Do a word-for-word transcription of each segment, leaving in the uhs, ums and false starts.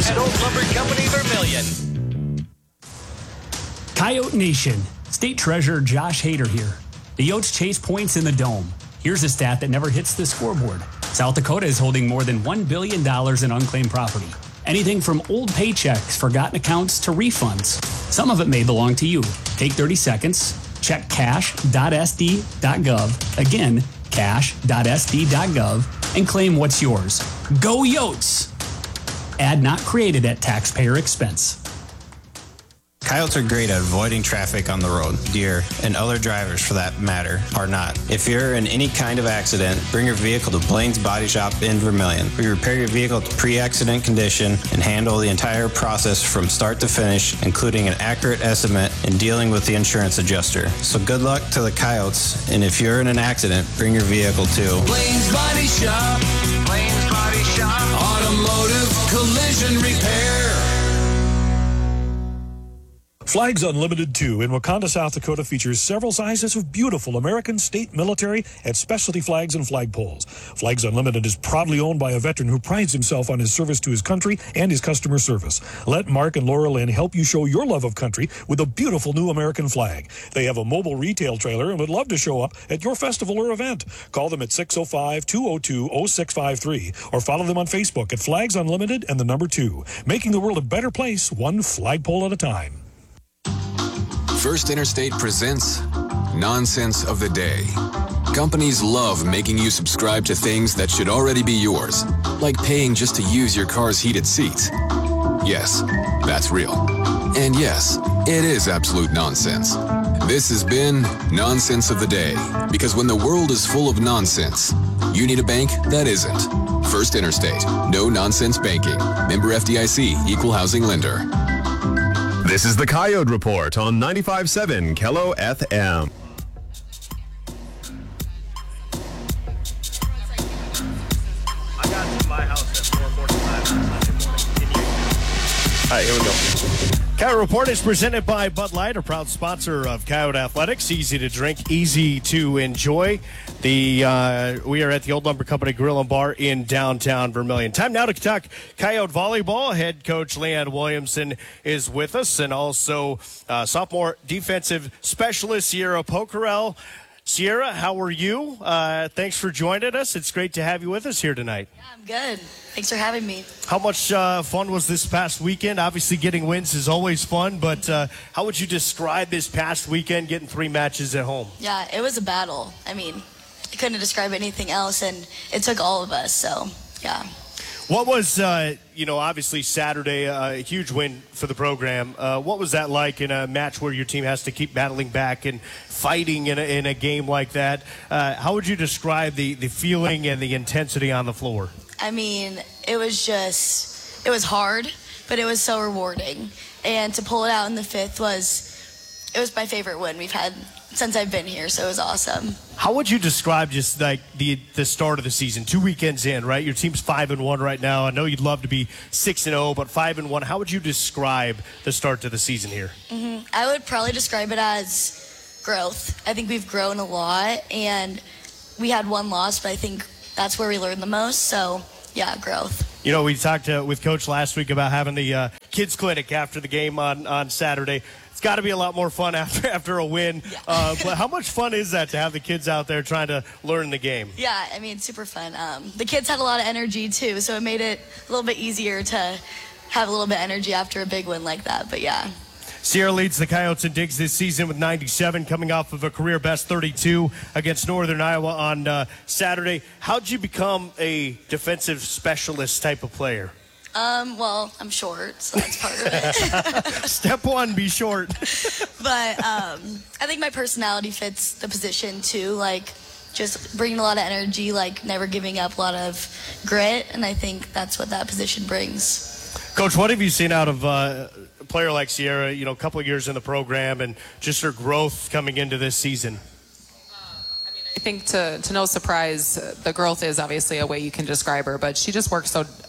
Yotes at Old Lumber Company, Vermilion. Coyote Nation, State Treasurer Josh Hader here. The Yotes chase points in the Dome. Here's a stat that never hits the scoreboard. South Dakota is holding more than one billion dollars in unclaimed property. Anything from old paychecks, forgotten accounts, to refunds. Some of it may belong to you. Take thirty seconds, check cash dot s d dot gov. Again, cash dot s d dot gov, and claim what's yours. Go Yotes! Ad not created at taxpayer expense. Coyotes are great at avoiding traffic on the road. Deer, and other drivers for that matter, are not. If you're in any kind of accident, bring your vehicle to Blaine's Body Shop in Vermilion. We repair your vehicle to pre-accident condition and handle the entire process from start to finish, including an accurate estimate and dealing with the insurance adjuster. So good luck to the Coyotes, and if you're in an accident, bring your vehicle to Blaine's Body Shop. Blaine's Body Shop. Automotive collision repair. Flags Unlimited two in Wakanda, South Dakota features several sizes of beautiful American, state, military, and specialty flags and flagpoles. Flags Unlimited is proudly owned by a veteran who prides himself on his service to his country and his customer service. Let Mark and Laura Lynn help you show your love of country with a beautiful new American flag. They have a mobile retail trailer and would love to show up at your festival or event. Call them at six oh five, two oh two, oh six five three or follow them on Facebook at Flags Unlimited and the number two, making the world a better place, one flagpole at a time. First Interstate presents Nonsense of the Day. Companies love making you subscribe to things that should already be yours, like paying just to use your car's heated seats. Yes, that's real. And yes, it is absolute nonsense. This has been Nonsense of the Day, because when the world is full of nonsense, you need a bank that isn't. First Interstate. No nonsense banking. Member F D I C. Equal housing lender. This is the Coyote Report on ninety-five point seven Kello F M. I got to my house at four forty-five on Sunday morning. All right, here we go. Coyote Report is presented by Bud Light, a proud sponsor of Coyote Athletics. Easy to drink, easy to enjoy. The uh, we are at the Old Lumber Company Grill and Bar in downtown Vermilion. Time now to talk Coyote volleyball. Head coach Leanne Williamson is with us, and also uh, sophomore defensive specialist Sierra Pokerell. Sierra, how are you? Uh, thanks for joining us. It's great to have you with us here tonight. Yeah, I'm good. Thanks for having me. How much uh, fun was this past weekend? Obviously, getting wins is always fun, but uh, how would you describe this past weekend, getting three matches at home? Yeah, it was a battle. I mean, I couldn't describe anything else, and it took all of us, so, yeah. What was, uh, you know, obviously Saturday, uh, a huge win for the program. Uh, what was that like in a match where your team has to keep battling back and fighting in a, in a game like that? Uh, how would you describe the, the feeling and the intensity on the floor? I mean, it was just, it was hard, but it was so rewarding. And to pull it out in the fifth was, it was my favorite win we've had since I've been here, so it was awesome. How would you describe just like the the start of the season? Two weekends in, right? Your team's five and one right now. I know you'd love to be six and zero, but five and one. How would you describe the start to the season here? Mm-hmm. I would probably describe it as growth. I think we've grown a lot, and we had one loss, but I think that's where we learned the most. So yeah, growth. You know, we talked uh, with Coach last week about having the uh, kids clinic after the game on on Saturday. Got to be a lot more fun after after a win. Yeah. uh, but how much fun is that to have the kids out there trying to learn the game? Yeah, I mean, super fun. Um, the kids had a lot of energy, too, so it made it a little bit easier to have a little bit of energy after a big win like that, but yeah. Sierra leads the Coyotes in digs this season with ninety-seven, coming off of a career-best thirty-two against Northern Iowa on uh, Saturday. How'd you become a defensive specialist type of player? Um, well, I'm short, so that's part of it. Step one, be short. But um, I think my personality fits the position, too. Like, just bringing a lot of energy, like, never giving up, a lot of grit, and I think that's what that position brings. Coach, what have you seen out of uh, a player like Sierra, you know, a couple of years in the program, and just her growth coming into this season? I think to, to no surprise, the growth is obviously a way you can describe her, but she just works so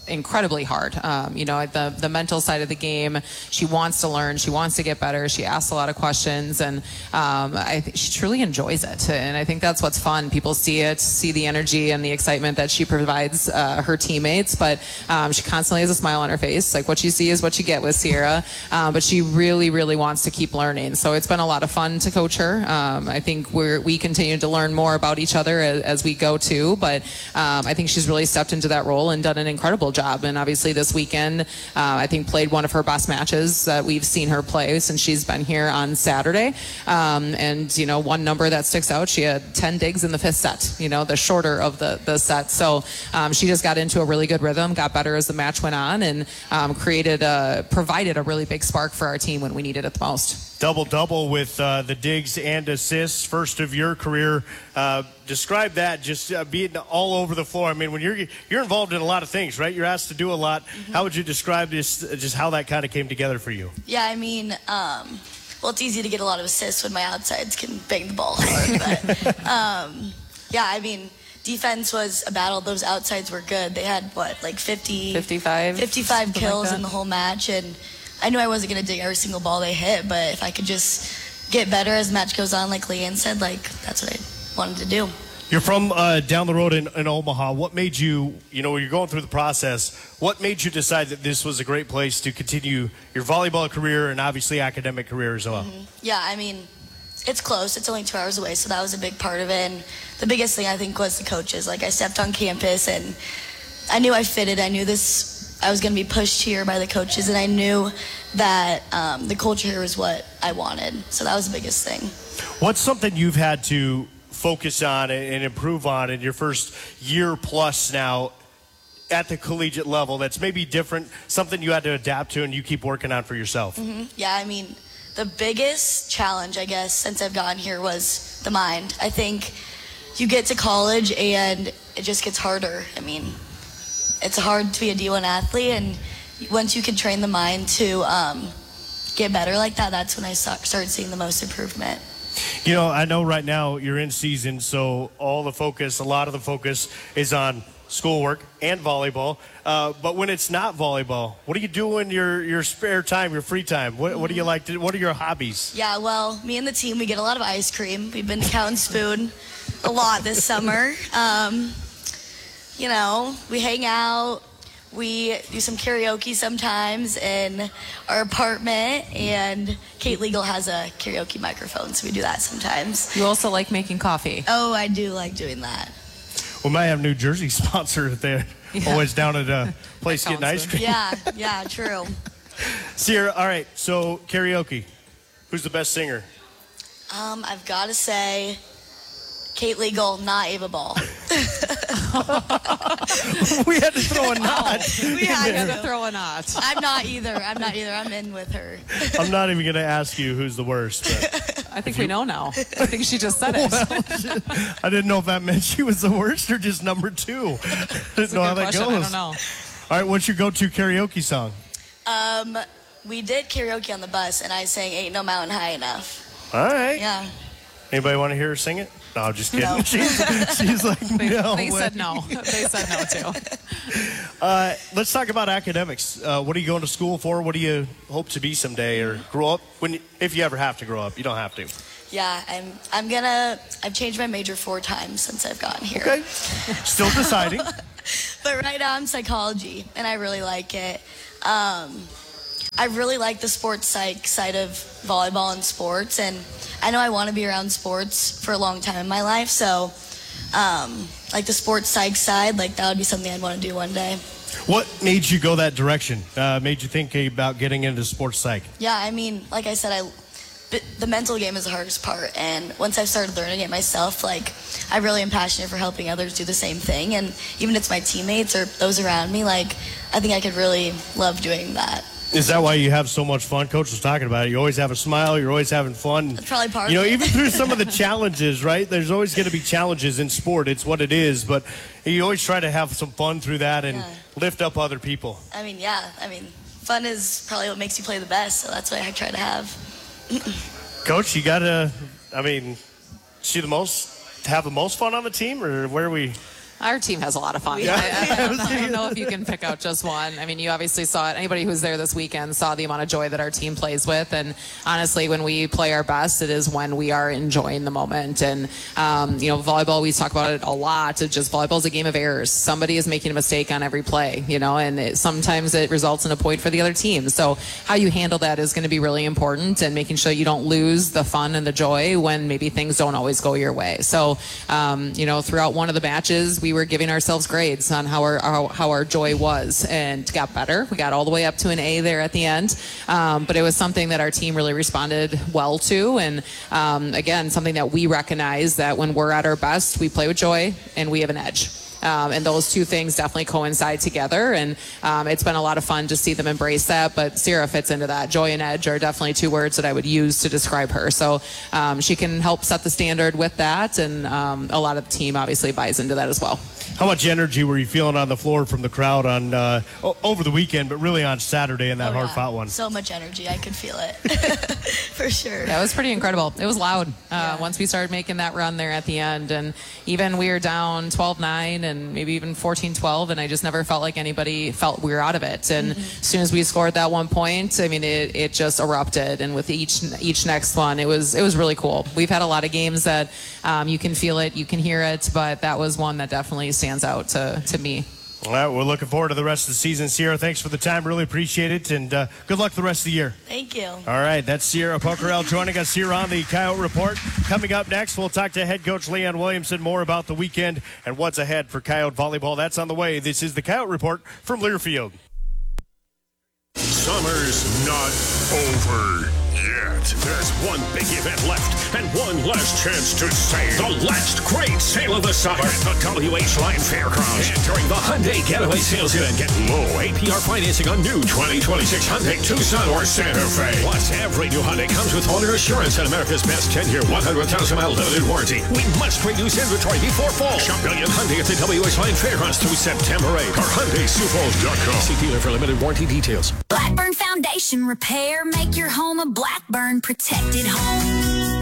incredibly hard. Um, you know, the the mental side of the game, she wants to learn, she wants to get better, she asks a lot of questions, and um, I think she truly enjoys it. And I think that's what's fun. People see it, see the energy and the excitement that she provides uh, her teammates, but um, she constantly has a smile on her face. Like, what you see is what you get with Sierra, um, but she really, really wants to keep learning. So it's been a lot of fun to coach her. Um, I think we're, we continue to learn more about each other as, as we go too, but um, I think she's really stepped into that role and done an incredible job. And obviously this weekend, uh, I think played one of her best matches that we've seen her play since she's been here on Saturday. Um, and, you know, one number that sticks out, she had ten digs in the fifth set, you know, the shorter of the, the set. So um, she just got into a really good rhythm, got better as the match went on, and um, created a, provided a really big spark for our team when we needed it the most. Double-double with uh, the digs and assists, first of your career. Uh, describe that, just uh, being all over the floor. I mean, when you're you're involved in a lot of things, right? You're asked to do a lot. Mm-hmm. How would you describe this, just how that kind of came together for you? Yeah, I mean, um, well, it's easy to get a lot of assists when my outsides can bang the ball hard. But, um, yeah, I mean, defense was a battle. Those outsides were good. They had, what, like fifty, fifty-five, fifty-five kills like in the whole match, and I knew I wasn't going to dig every single ball they hit, but if I could just get better as the match goes on, like Leanne said, like, that's what I wanted to do. You're from uh, down the road in, in Omaha. What made you, you know, when you're going through the process, what made you decide that this was a great place to continue your volleyball career and obviously academic career as well? Mm-hmm. Yeah, I mean, it's close. It's only two hours away, so that was a big part of it. And the biggest thing, I think, was the coaches. Like, I stepped on campus, and I knew I fitted. I knew this, I was going to be pushed here by the coaches, and I knew that um, the culture here was what I wanted. So that was the biggest thing. What's something you've had to focus on and improve on in your first year plus now at the collegiate level that's maybe different, something you had to adapt to and you keep working on for yourself? Mm-hmm. Yeah, I mean, the biggest challenge, I guess, since I've gotten here was the mind. I think you get to college and it just gets harder. I mean, it's hard to be a D one athlete, and once you can train the mind to um, get better like that, that's when I started seeing the most improvement. You know, I know right now you're in season, so all the focus, a lot of the focus is on schoolwork and volleyball. Uh, but when it's not volleyball, what do you do in your, your spare time, your free time? What, what do you like to, what are your hobbies? Yeah, well, me and the team, we get a lot of ice cream. We've been to Cow and Spoon a lot this summer. Um, you know, we hang out. We do some karaoke sometimes in our apartment, and Kate Legal has a karaoke microphone, so we do that sometimes. You also like making coffee. Oh, I do like doing that. We might have New Jersey sponsor there. Yeah. Always down at a place getting ice cream. Yeah, yeah, true. Sierra, all right, so karaoke. Who's the best singer? Um, I've got to say Kate Legal, not Ava Ball. We had to throw a knot. We had to throw a knot. I'm not either. I'm not either. I'm in with her. I'm not even going to ask you who's the worst. But I think we know now. I think she just said it. Well, I didn't know if that meant she was the worst or just number two. I didn't know how that question. goes. I don't know. All right, what's your go-to karaoke song? Um, we did karaoke on the bus, and I sang "Ain't No Mountain High Enough." All right. Yeah. Anybody want to hear her sing it? No, I'm just kidding. No. She's, she's like, they, no. They way. said no. They said no, too. Uh, let's talk about academics. Uh, what are you going to school for? What do you hope to be someday or grow up? When, you, if you ever have to grow up, you don't have to. Yeah, I'm. I'm gonna. I've changed my major four times since I've gotten here. Okay. Still deciding. But right now I'm psychology, and I really like it. Um, I really like the sports psych side of volleyball and sports, and I know I want to be around sports for a long time in my life, so um, like the sports psych side, like that would be something I'd want to do one day. What made you go that direction? Uh, made you think about getting into sports psych? Yeah, I mean, like I said, I the mental game is the hardest part, and once I've started learning it myself, like I really am passionate for helping others do the same thing, and even if it's my teammates or those around me, like I think I could really love doing that. Is that why you have so much fun? Coach was talking about it. You always have a smile. You're always having fun. That's probably part You know, of it. even through some of the challenges, right? There's always going to be challenges in sport. It's what it is. But you always try to have some fun through that and Yeah. lift up other people. I mean, yeah. I mean, fun is probably what makes you play the best, so that's what I try to have. Coach, you got to, I mean, see the most, have the most fun on the team, or where are we? Our team has a lot of fun. Yeah. I, I, don't, I don't know if you can pick out just one. I mean, you obviously saw it. Anybody who's there this weekend saw the amount of joy that our team plays with. And honestly, when we play our best, it is when we are enjoying the moment. And, um, you know, volleyball, we talk about it a lot. It just volleyball is a game of errors. Somebody is making a mistake on every play, you know, and it, sometimes it results in a point for the other team. So how you handle that is going to be really important, and making sure you don't lose the fun and the joy when maybe things don't always go your way. So, um, you know, throughout one of the matches, we were giving ourselves grades on how our, how, how our joy was, and got better. We got all the way up to an A there at the end. Um, but it was something that our team really responded well to. And um, again, something that we recognize that when we're at our best, we play with joy and we have an edge. Um, and those two things definitely coincide together. And um, it's been a lot of fun to see them embrace that. But Sierra fits into that. Joy and edge are definitely two words that I would use to describe her. So um, she can help set the standard with that. And um, a lot of the team obviously buys into that as well. How much energy were you feeling on the floor from the crowd on uh, over the weekend, but really on Saturday in that Oh, hard-fought yeah. one? So much energy. I could feel it. For sure. Yeah, it was pretty incredible. It was loud uh, once we started making that run there at the end. And even we were down twelve nine and maybe even fourteen twelve, and I just never felt like anybody felt we were out of it. And mm-hmm. as soon as we scored that one point, I mean, it, it just erupted. And with each each next one, it was it was really cool. We've had a lot of games that um, you can feel it, you can hear it, but that was one that definitely stands out to, to me. All right, we're looking forward to the rest of the season. Sierra, thanks for the time. Really appreciate it, and uh, good luck the rest of the year. Thank you. All right, that's Sierra Pokerell joining us here on the Coyote Report. Coming up next, we'll talk to head coach Leanne Williamson more about the weekend and what's ahead for Coyote volleyball. That's on the way. This is the Coyote Report from Learfield. Summer's not over yet. There's one big event left and one last chance to save. The last great sale of the summer at the W H Line Fairgrounds. And during the Hyundai Getaway Sales Event, get low A P R financing on new twenty twenty-six Hyundai Tucson or Santa Fe. Plus, every new Hyundai comes with owner assurance and America's best ten-year, one hundred thousand mile limited warranty. We must reduce inventory before fall. Shop Brilliant Hyundai at the W H Line Fairgrounds through September eighth. Or Hyundai Sioux Falls dot com. See dealer for limited warranty details. Blackburn Foundation Repair. Make your home a Blackburn protected home.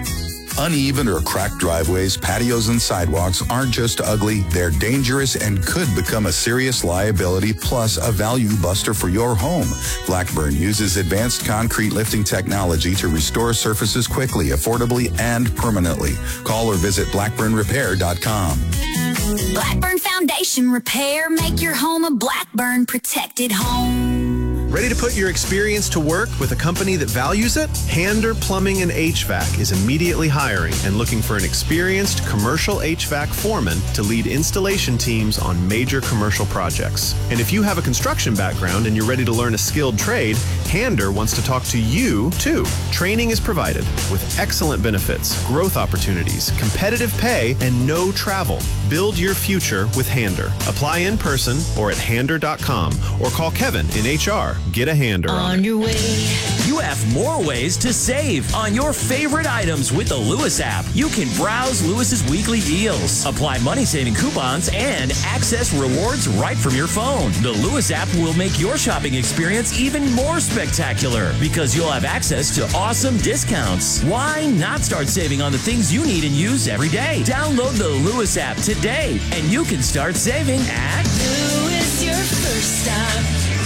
Uneven or cracked driveways, patios, and sidewalks aren't just ugly, they're dangerous and could become a serious liability plus a value buster for your home. Blackburn uses advanced concrete lifting technology to restore surfaces quickly, affordably, and permanently. Call or visit blackburn repair dot com. Blackburn Foundation Repair. Make your home a Blackburn protected home. Ready to put your experience to work with a company that values it? Hander Plumbing and H V A C is immediately hiring and looking for an experienced commercial H V A C foreman to lead installation teams on major commercial projects. And if you have a construction background and you're ready to learn a skilled trade, Hander wants to talk to you too. Training is provided with excellent benefits, growth opportunities, competitive pay, and no travel. Build your future with Hander. Apply in person or at hander dot com or call Kevin in H R. Get a Hander on, on it. your way. You have more ways to save on your favorite items with the Lewis app. You can browse Lewis's weekly deals, apply money-saving coupons, and access rewards right from your phone. The Lewis app will make your shopping experience even more spectacular because you'll have access to awesome discounts. Why not start saving on the things you need and use every day? Download the Lewis app today, and you can start saving at Lewis, your first stop.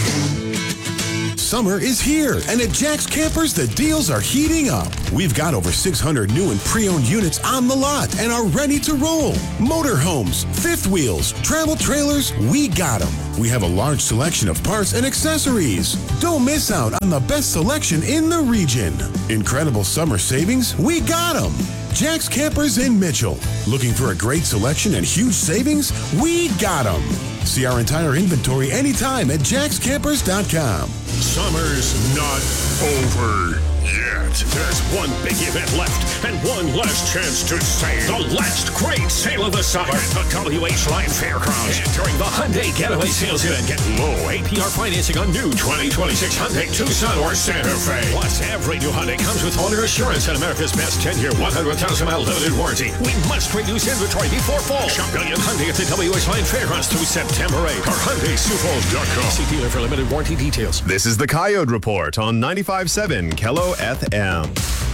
Summer is here, and at Jack's Campers, the deals are heating up. We've got over six hundred new and pre-owned units on the lot and are ready to roll. Motorhomes, fifth wheels, travel trailers, we got them. We have a large selection of parts and accessories. Don't miss out on the best selection in the region. Incredible summer savings, we got them. Jack's Campers in Mitchell. Looking for a great selection and huge savings? We got them. See our entire inventory anytime at jacks campers dot com. Summer's not over yet. There's one big event left and one last chance to save. The last great sale of the summer at the W H Line Fairgrounds. And during the Hyundai Getaway Sales Event, get low A P R financing on new twenty twenty-six Hyundai Tucson or Santa Fe. Plus, every new Hyundai comes with owner assurance and America's best ten-year, one hundred thousand mile limited warranty. We must reduce inventory before fall. Shop Brilliant Hyundai at the W H Line Fairgrounds through September eighth. Or Hyundai Sioux Falls dot com. See dealer for limited warranty details. This is the Coyote Report on ninety-five point seven Kello F M.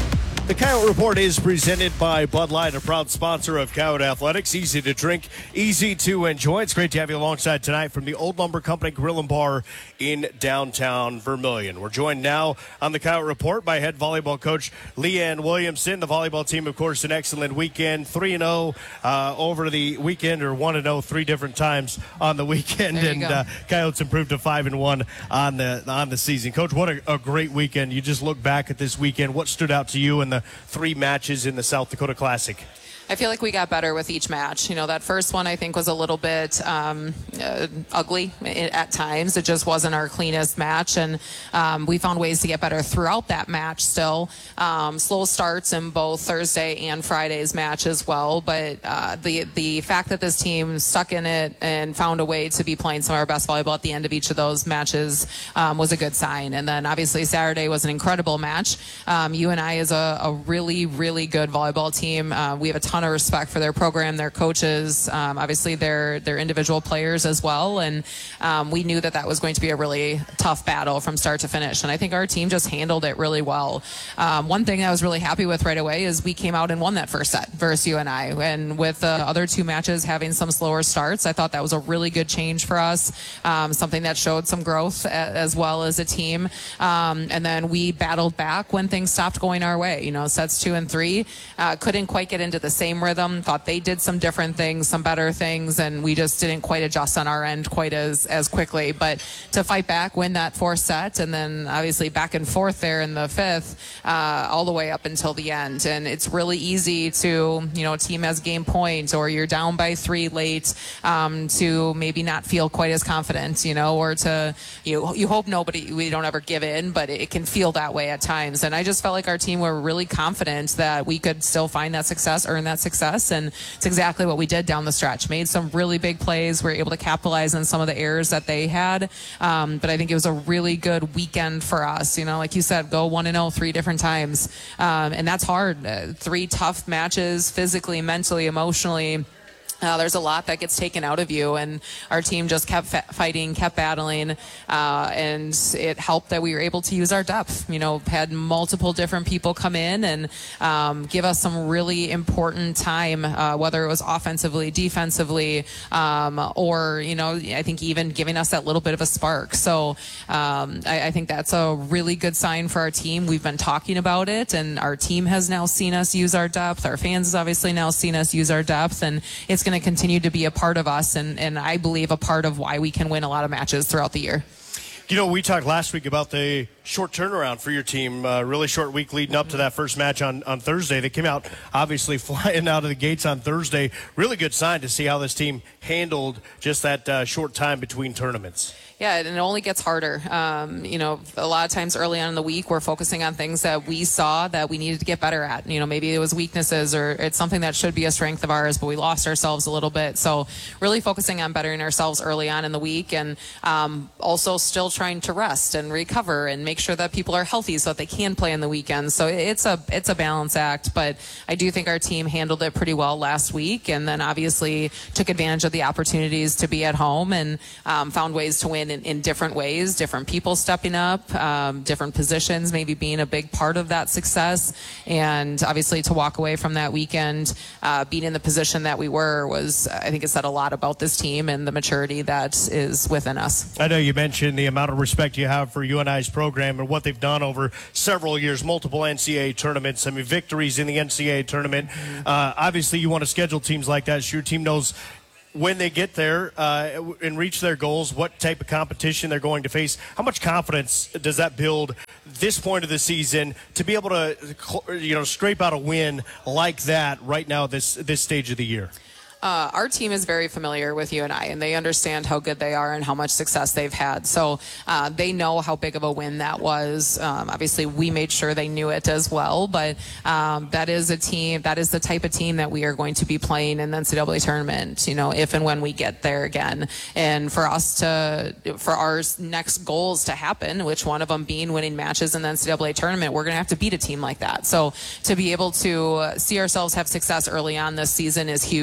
The Coyote Report is presented by Bud Light, a proud sponsor of Coyote Athletics. Easy to drink, easy to enjoy. It's great to have you alongside tonight from the Old Lumber Company Grill and Bar in downtown Vermilion. We're joined now on the Coyote Report by head volleyball coach Leanne Williamson. The volleyball team, of course, an excellent weekend, three and oh uh, over the weekend, or one and oh three different times on the weekend. And uh, Coyotes improved to five and one on the on the season. Coach, what a, a great weekend. You just look back at this weekend. What stood out to you in the three matches in the South Dakota Classic? I feel like we got better with each match. You know, that first one I think was a little bit um, uh, ugly at times. It just wasn't our cleanest match, and um, we found ways to get better throughout that match still. Um, slow starts in both Thursday and Friday's match as well, but uh, the the fact that this team stuck in it and found a way to be playing some of our best volleyball at the end of each of those matches um, was a good sign. And then obviously Saturday was an incredible match. Um, U N I is a, a really, really good volleyball team. Uh, we have a ton of respect for their program, their coaches, um, obviously their their individual players as well, and um, we knew that that was going to be a really tough battle from start to finish, and I think our team just handled it really well. Um, one thing I was really happy with right away is we came out and won that first set versus U N I, and with the other two matches having some slower starts, I thought that was a really good change for us, um, something that showed some growth a, as well as a team, um, and then we battled back when things stopped going our way. You know, sets two and three, uh, couldn't quite get into the same rhythm, thought they did some different things, some better things, and we just didn't quite adjust on our end quite as as quickly. But to fight back, win that fourth set, and then obviously back and forth there in the fifth, uh, all the way up until the end. And it's really easy to, you know, a team has game point, or you're down by three late, um, to maybe not feel quite as confident, you know, or to, you you hope nobody, we don't ever give in, but it can feel that way at times. And I just felt like our team were really confident that we could still find that success, earn that success, and it's exactly what we did down the stretch. Made some really big plays. We were able to capitalize on some of the errors that they had, um, but I think it was a really good weekend for us. You know, like you said, go one and oh three different times, um, and that's hard. Uh, three tough matches, physically, mentally, emotionally. Uh, there's a lot that gets taken out of you, and our team just kept fa- fighting, kept battling, uh, and it helped that we were able to use our depth. You know, had multiple different people come in and um, give us some really important time, uh, whether it was offensively, defensively, um, or, you know, I think even giving us that little bit of a spark. So um, I, I think that's a really good sign for our team. We've been talking about it, and our team has now seen us use our depth. Our fans have obviously now seen us use our depth, and it's going to continue to be a part of us, and, and I believe a part of why we can win a lot of matches throughout the year. You know, we talked last week about the short turnaround for your team, uh, really short week leading up to that first match on, on Thursday. They came out obviously flying out of the gates on Thursday. Really good sign to see how this team handled just that uh, short time between tournaments. Yeah, and it only gets harder. Um, you know, a lot of times early on in the week, we're focusing on things that we saw that we needed to get better at. You know, maybe it was weaknesses, or it's something that should be a strength of ours, but we lost ourselves a little bit. So really focusing on bettering ourselves early on in the week, and um, also still trying to rest and recover and make sure that people are healthy so that they can play in the weekends. So it's a it's a balance act, but I do think our team handled it pretty well last week, and then obviously took advantage of the opportunities to be at home, and um, found ways to win In, in different ways, different people stepping up, um, different positions, maybe being a big part of that success. And obviously to walk away from that weekend, uh, being in the position that we were, was, I think it said a lot about this team and the maturity that is within us. I know you mentioned the amount of respect you have for U N I's program and what they've done over several years, multiple N C double A tournaments, I mean, victories in the N C double A tournament. Uh, obviously you want to schedule teams like that so your team knows when they get there uh, and reach their goals, what type of competition they're going to face. How much confidence does that build this point of the season to be able to, you know, scrape out a win like that right now this this stage of the year? Uh, our team is very familiar with U N I, and they understand how good they are and how much success they've had. So uh, they know how big of a win that was. Um, obviously, we made sure they knew it as well, but um, that is a team, that is the type of team that we are going to be playing in the N C double A tournament, you know, if and when we get there again. And for us to, for our next goals to happen, which one of them being winning matches in the N C double A tournament, we're going to have to beat a team like that. So to be able to see ourselves have success early on this season is huge. Again,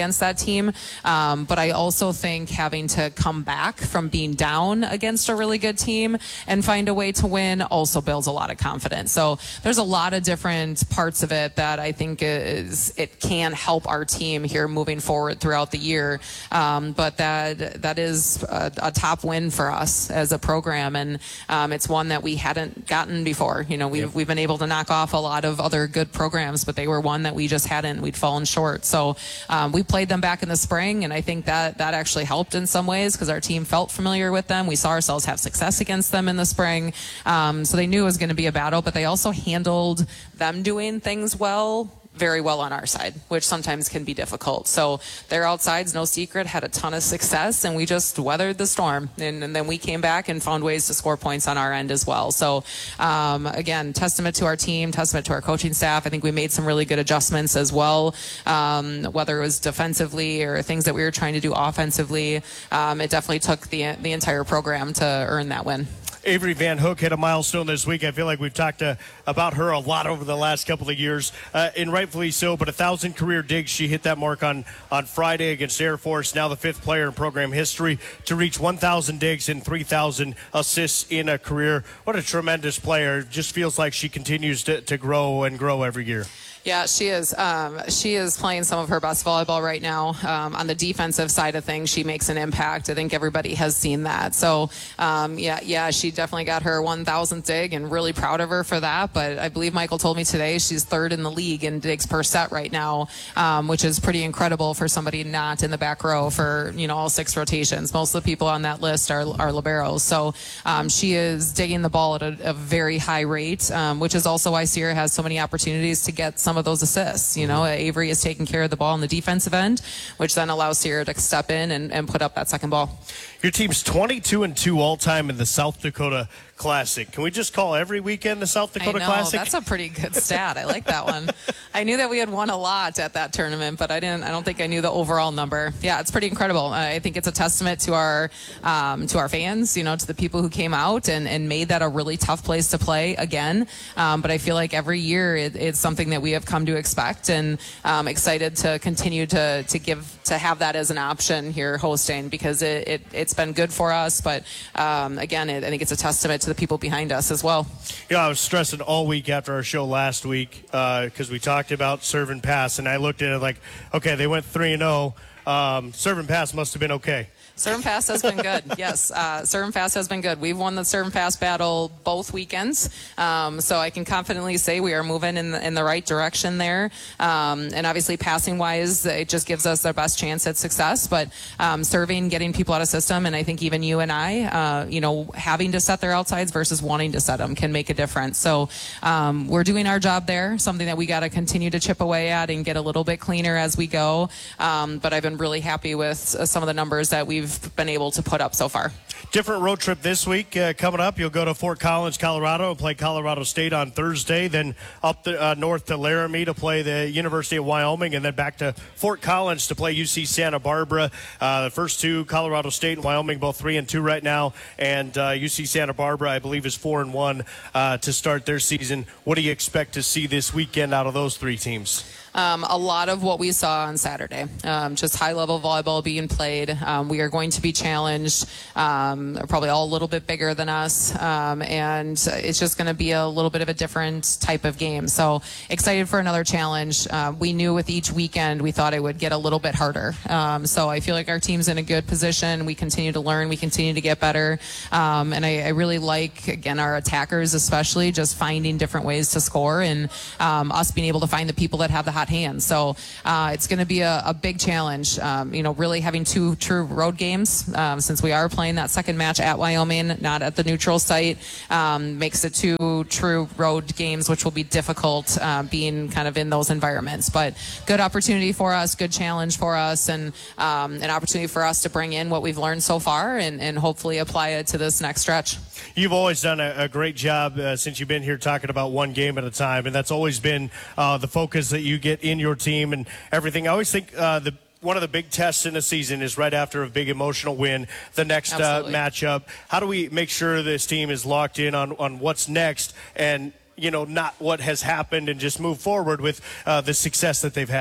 against that team. Um, but I also think having to come back from being down against a really good team and find a way to win also builds a lot of confidence. So there's a lot of different parts of it that I think is it can help our team here moving forward throughout the year. Um, but that that is a, a top win for us as a program, and um, it's one that we hadn't gotten before. You know, we've yep. we've been able to knock off a lot of other good programs, but they were one that we just hadn't. We'd fallen short. So um, we played them back in the spring, and I think that that actually helped in some ways because our team felt familiar with them. We saw ourselves have success against them in the spring, um, so they knew it was going to be a battle, but they also handled them doing things well very well on our side, which sometimes can be difficult. So their outsides, no secret, had a ton of success, and we just weathered the storm. And, and then we came back and found ways to score points on our end as well. So um, again, testament to our team, testament to our coaching staff. I think we made some really good adjustments as well, um, whether it was defensively or things that we were trying to do offensively. Um, it definitely took the the entire program to earn that win. Avery Van Hook hit a milestone this week. I feel like we've talked uh, about her a lot over the last couple of years, uh, and rightfully so, but a thousand career digs. She hit that mark on, on Friday against Air Force, now the fifth player in program history to reach one thousand digs and three thousand assists in a career. What a tremendous player. Just feels like she continues to, to grow and grow every year. Yeah, she is. Um, she is playing some of her best volleyball right now. Um, on the defensive side of things, she makes an impact. I think everybody has seen that. So, um, yeah, yeah, she definitely got her one thousandth dig, and really proud of her for that. But I believe Michael told me today she's third in the league in digs per set right now, um, which is pretty incredible for somebody not in the back row for, you know, all six rotations. Most of the people on that list are, are liberos. So um, she is digging the ball at a, a very high rate, um, which is also why Sierra has so many opportunities to get some of those assists. You know, Avery is taking care of the ball on the defensive end, which then allows Sierra to step in and, and put up that second ball. Your team's twenty-two and two all time in the South Dakota Classic. Can we just call every weekend the South Dakota I know, Classic? That's a pretty good stat. I like that one. I knew that we had won a lot at that tournament, but I didn't. I don't think I knew the overall number. Yeah, it's pretty incredible. I think it's a testament to our um, to our fans, you know, to the people who came out and, and made that a really tough place to play again. Um, but I feel like every year it, it's something that we have come to expect, and um, excited to continue to to give to have that as an option here hosting, because it, it it's been good for us. But um, again, it, I think it's a testament to the people behind us as well. You know, I was stressing all week after our show last week because uh, we talked about serve and pass, and I looked at it like, okay, they went three and zero. Um, serve and pass must have been okay. Serve and pass has been good. Yes, uh, serve and pass has been good. We've won the serve and pass battle both weekends, um, so I can confidently say we are moving in the, in the right direction there. Um, and obviously, passing wise, it just gives us our best chance at success. But um, serving, getting people out of system, and I think even you and I, uh, you know, having to set their outsides versus wanting to set them can make a difference. So um, we're doing our job there. Something that we got to continue to chip away at and get a little bit cleaner as we go. Um, but I've been really happy with uh, some of the numbers that we've been able to put up so far. Different road trip this week uh, coming up. You'll go to Fort Collins, Colorado, and play Colorado State on Thursday. Then up the, uh, north to Laramie to play the University of Wyoming, and then back to Fort Collins to play U C Santa Barbara. Uh, the first two, Colorado State and Wyoming, both three and two right now, and uh, U C Santa Barbara, I believe, is four and one uh, to start their season. What do you expect to see this weekend out of those three teams? Um, a lot of what we saw on Saturday, um, just high-level volleyball being played. Um, we are going to be challenged, um, probably all a little bit bigger than us, um, and it's just going to be a little bit of a different type of game. So excited for another challenge. Uh, we knew with each weekend we thought it would get a little bit harder. Um, so I feel like our team's in a good position. We continue to learn. We continue to get better. Um, and I, I really like, again, our attackers especially, just finding different ways to score, and um, us being able to find the people that have the hot hands. So uh, it's going to be a, a big challenge. Um, you know, really having two true road games, um, since we are playing that second match at Wyoming, not at the neutral site, um, makes it two true road games, which will be difficult uh, being kind of in those environments. But good opportunity for us, good challenge for us, and um, an opportunity for us to bring in what we've learned so far and, and hopefully apply it to this next stretch. You've always done a, a great job uh, since you've been here talking about one game at a time, and that's always been uh, the focus that you get in your team and everything. I always think uh, the one of the big tests in the season is right after a big emotional win, the next uh, matchup. How do we make sure this team is locked in on, on what's next and, you know, not what has happened, and just move forward with uh, the success that they've had?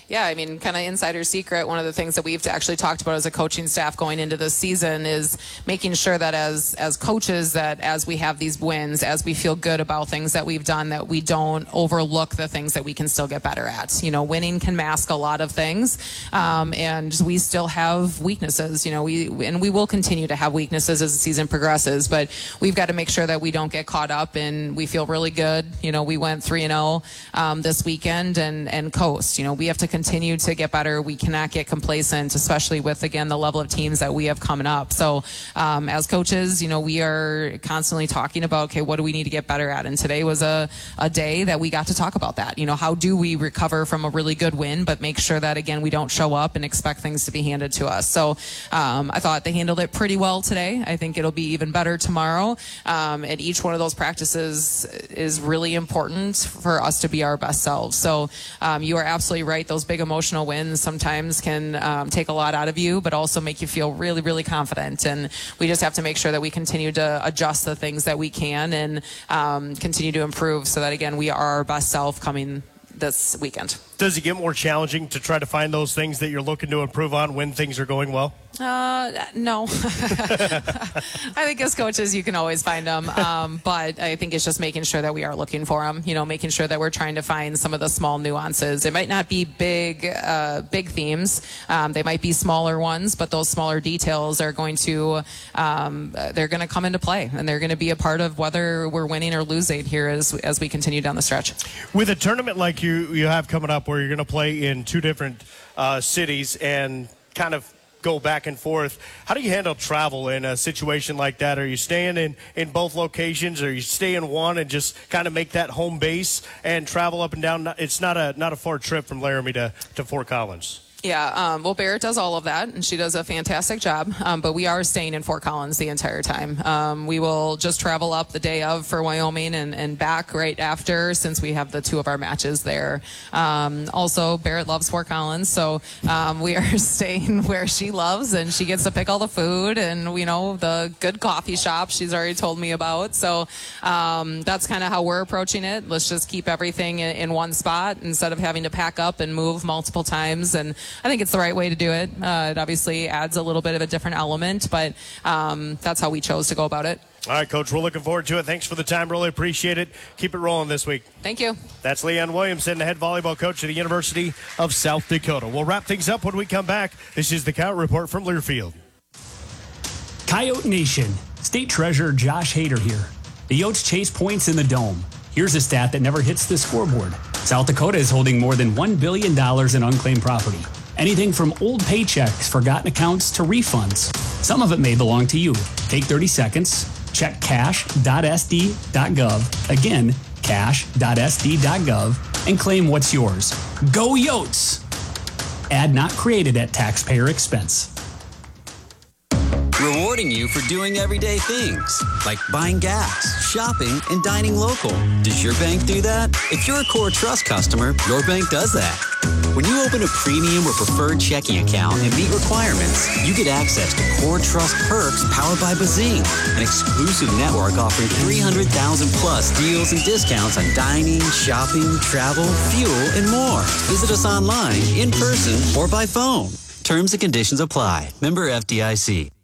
Yeah, I mean, kind of insider secret, one of the things that we've actually talked about as a coaching staff going into this season is making sure that as as coaches, that as we have these wins, as we feel good about things that we've done, that we don't overlook the things that we can still get better at. You know, winning can mask a lot of things, um, and we still have weaknesses. You know, we and we will continue to have weaknesses as the season progresses, but we've got to make sure that we don't get caught up in, we feel really good. You know, we went three and oh um, this weekend and, and coast. You know, we have to continue to get better. We cannot get complacent, especially with, again, the level of teams that we have coming up. So um, as coaches, you know, we are constantly talking about, okay, what do we need to get better at? And today was a, a day that we got to talk about that. You know, how do we recover from a really good win, but make sure that, again, we don't show up and expect things to be handed to us. So um, I thought they handled it pretty well today. I think it'll be even better tomorrow. Um, and each one of those practices is really important for us to be our best selves. So um, you are absolutely right. Those big emotions wins sometimes can um, take a lot out of you, but also make you feel really, really confident. And we just have to make sure that we continue to adjust the things that we can and um, continue to improve so that, again, we are our best self coming this weekend. Does it get more challenging to try to find those things that you're looking to improve on when things are going well? Uh, no. I think as coaches, you can always find them. Um, but I think it's just making sure that we are looking for them, you know, making sure that we're trying to find some of the small nuances. It might not be big, uh, big themes. Um, they might be smaller ones, but those smaller details are going to, um, they're going to come into play, and they're going to be a part of whether we're winning or losing here as, as we continue down the stretch. With a tournament like you, you have coming up where you're going to play in two different uh, cities and kind of go back and forth, how do you handle travel in a situation like that? Are you staying in, in both locations, or you stay in one and just kind of make that home base and travel up and down? It's not a not a far trip from Laramie to, to Fort Collins. Yeah, um, well, Barrett does all of that, and she does a fantastic job, um, but we are staying in Fort Collins the entire time. Um, we will just travel up the day of for Wyoming and, and back right after, since we have the two of our matches there. Um, also, Barrett loves Fort Collins, so um, we are staying where she loves, and she gets to pick all the food and, you know, the good coffee shop she's already told me about. So um, that's kind of how we're approaching it. Let's just keep everything in, in one spot instead of having to pack up and move multiple times. And I think it's the right way to do it. Uh, it obviously adds a little bit of a different element, but um, that's how we chose to go about it. All right, Coach, we're looking forward to it. Thanks for the time. Really appreciate it. Keep it rolling this week. Thank you. That's Leanne Williamson, the head volleyball coach at the University of South Dakota. We'll wrap things up when we come back. This is the Coyote Report from Learfield. Coyote Nation. State Treasurer Josh Hader here. The Yotes chase points in the Dome. Here's a stat that never hits the scoreboard. South Dakota is holding more than one billion dollars in unclaimed property. Anything from old paychecks, forgotten accounts, to refunds. Some of it may belong to you. Take thirty seconds, check cash dot s d dot gov, again, cash dot s d dot gov, and claim what's yours. Go Yotes! Ad not created at taxpayer expense. Rewarding you for doing everyday things, like buying gas, shopping, and dining local. Does your bank do that? If you're a Core Trust customer, your bank does that. When you open a premium or preferred checking account and meet requirements, you get access to Core Trust perks powered by Bazing, an exclusive network offering three hundred thousand plus deals and discounts on dining, shopping, travel, fuel, and more. Visit us online, in person, or by phone. Terms and conditions apply. Member F D I C.